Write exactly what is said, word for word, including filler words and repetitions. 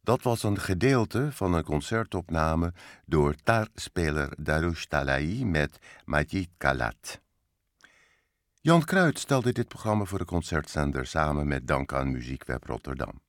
Dat was een gedeelte van een concertopname door tarspeler Darush Talayi met Majid Kalat. Jan Kruid stelde dit programma voor de concertzender samen met dank aan Muziekweb Rotterdam.